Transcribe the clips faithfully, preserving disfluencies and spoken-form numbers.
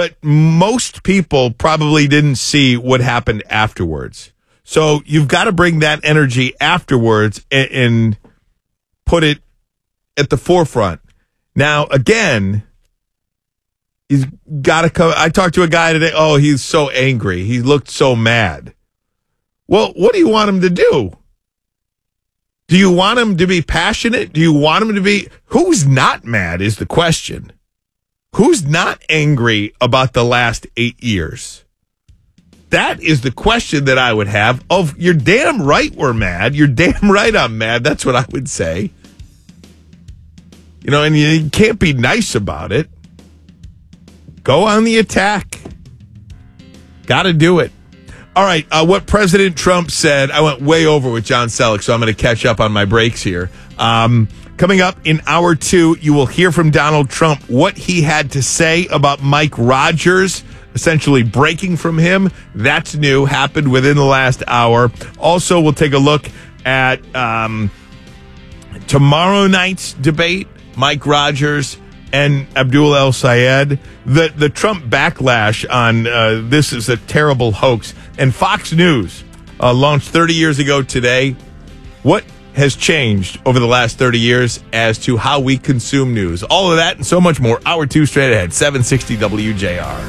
but most people probably didn't see what happened afterwards. So you've got to bring that energy afterwards and, and put it at the forefront. Now, again, he's got to come. I talked to a guy today. Oh, he's so angry. He looked so mad. Well, what do you want him to do? Do you want him to be passionate? Do you want him to be... Who's not mad is the question. Who's not angry about the last eight years? That is the question that I would have. Of, you're damn right we're mad. You're damn right I'm mad. That's what I would say. You know, and you can't be nice about it. Go on the attack. Got to do it. All right, uh, what President Trump said, I went way over with John Selleck, so I'm going to catch up on my breaks here. Um, coming up in hour two, you will hear from Donald Trump what he had to say about Mike Rogers, essentially breaking from him. That's new, happened within the last hour. Also, we'll take a look at um, tomorrow night's debate, Mike Rogers and Abdul El Sayed. The the Trump backlash on uh, this is a terrible hoax. And Fox News uh, launched thirty years ago today. What has changed over the last thirty years as to how we consume news? All of that and so much more. Hour two straight ahead, seven sixty W J R.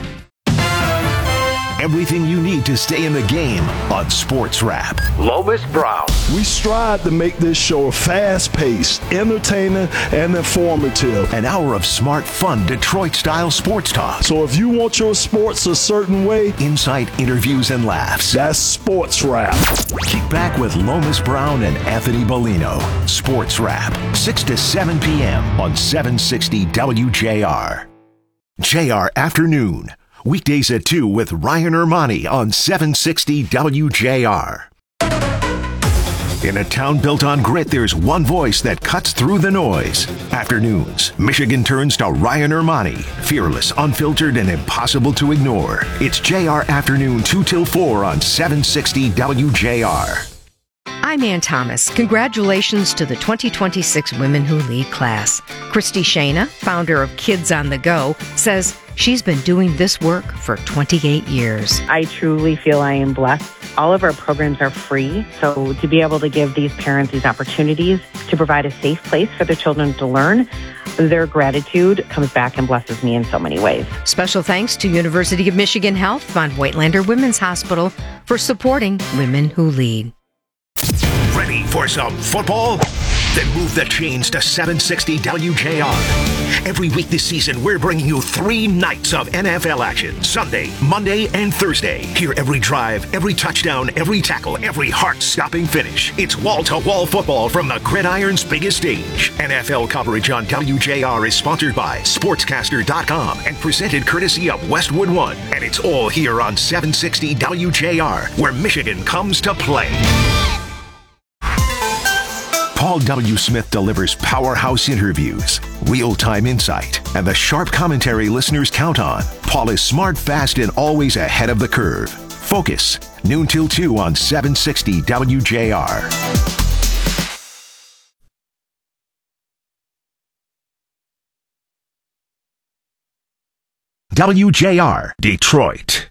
Everything you need to stay in the game on Sports Wrap. Lomas Brown. We strive to make this show fast-paced, entertaining, and informative. An hour of smart, fun, Detroit-style sports talk. So if you want your sports a certain way, insight, interviews, and laughs. That's Sports Wrap. Kick back with Lomas Brown and Anthony Bellino. Sports Wrap, six to seven p.m. on seven sixty W J R. J R Afternoon. Weekdays at two with Ryan Ermani on seven sixty W J R. In a town built on grit, there's one voice that cuts through the noise. Afternoons, Michigan turns to Ryan Ermani. Fearless, unfiltered, and impossible to ignore. It's J R Afternoon two till four on seven sixty W J R. I'm Ann Thomas. Congratulations to the twenty twenty-six Women Who Lead class. Christy Shana, founder of Kids on the Go, says she's been doing this work for twenty-eight years. I truly feel I am blessed. All of our programs are free, so to be able to give these parents these opportunities to provide a safe place for their children to learn, their gratitude comes back and blesses me in so many ways. Special thanks to University of Michigan Health Von Voigtlander Women's Hospital for supporting Women Who Lead. Ready for some football? Then move the chains to seven sixty W J R. Every week this season, we're bringing you three nights of N F L action. Sunday, Monday, and Thursday. Hear every drive, every touchdown, every tackle, every heart-stopping finish. It's wall-to-wall football from the gridiron's biggest stage. N F L coverage on W J R is sponsored by Sportscaster dot com and presented courtesy of Westwood One. And it's all here on seven sixty W J R, where Michigan comes to play. Paul W. Smith delivers powerhouse interviews, real-time insight, and the sharp commentary listeners count on. Paul is smart, fast, and always ahead of the curve. Focus, noon till two on seven sixty W J R. W J R, Detroit.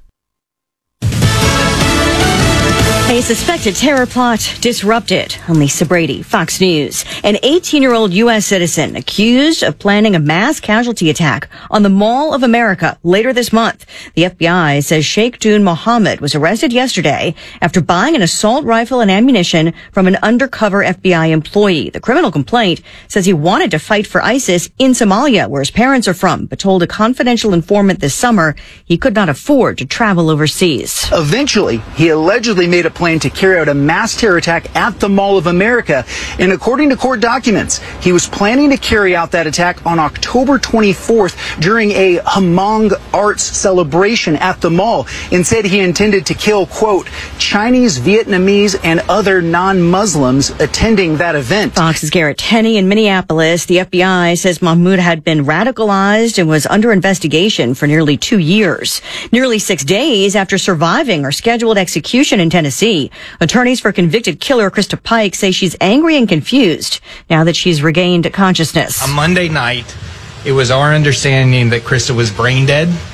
A suspected terror plot disrupted. I'm Lisa Brady, Fox News. An eighteen-year-old U S citizen accused of planning a mass casualty attack on the Mall of America later this month. The F B I says Sheikh Dune Mohammed was arrested yesterday after buying an assault rifle and ammunition from an undercover F B I employee. The criminal complaint says he wanted to fight for ISIS in Somalia, where his parents are from, but told a confidential informant this summer he could not afford to travel overseas. Eventually, he allegedly made a plan to carry out a mass terror attack at the Mall of America. And according to court documents, he was planning to carry out that attack on October twenty-fourth during a Hmong arts celebration at the mall, and said he intended to kill, quote, Chinese, Vietnamese, and other non-Muslims attending that event. Fox's Garrett Tenney in Minneapolis. The F B I says Mahmoud had been radicalized and was under investigation for nearly two years. Nearly six days after surviving her scheduled execution in Tennessee, attorneys for convicted killer Krista Pike say she's angry and confused now that she's regained consciousness. On Monday night, it was our understanding that Krista was brain dead.